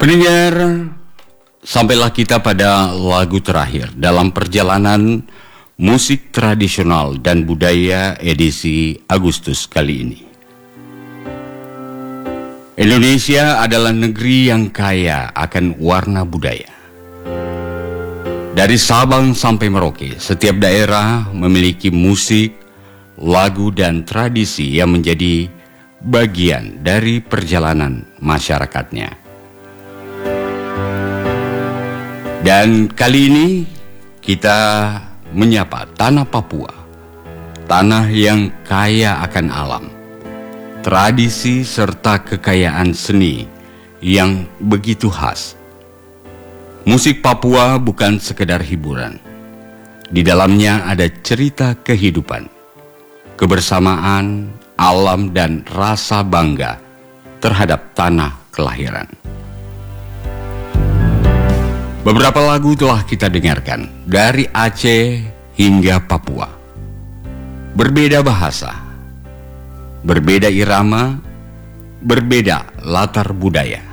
Pendengar, sampailah kita pada lagu terakhir dalam perjalanan musik tradisional dan budaya edisi Agustus kali ini. Indonesia adalah negeri yang kaya akan warna budaya. Dari Sabang sampai Merauke, setiap daerah memiliki musik, lagu, dan tradisi yang menjadi bagian dari perjalanan masyarakatnya. Dan kali ini kita menyapa tanah Papua, tanah yang kaya akan alam, tradisi serta kekayaan seni yang begitu khas. Musik Papua bukan sekedar hiburan. Di dalamnya ada cerita kehidupan, kebersamaan, alam, dan rasa bangga terhadap tanah kelahiran. Beberapa lagu telah kita dengarkan dari Aceh hingga Papua. Berbeda bahasa, berbeda irama, berbeda latar budaya.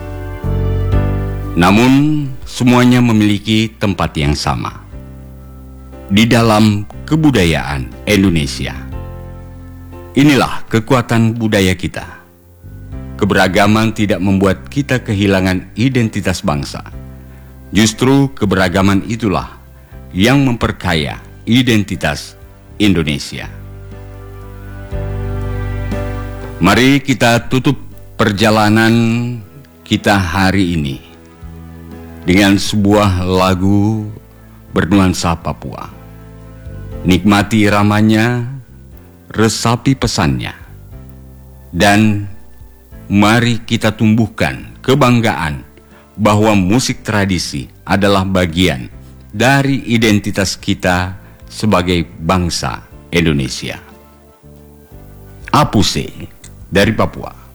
Namun semuanya memiliki tempat yang sama di dalam kebudayaan Indonesia. Inilah kekuatan budaya kita. Keberagaman tidak membuat kita kehilangan identitas bangsa. Justru keberagaman itulah yang memperkaya identitas Indonesia. Mari kita tutup perjalanan kita hari ini dengan sebuah lagu bernuansa Papua. Nikmati iramanya, resapi pesannya, dan mari kita tumbuhkan kebanggaan bahwa musik tradisi adalah bagian dari identitas kita sebagai bangsa Indonesia. Apuse dari Papua.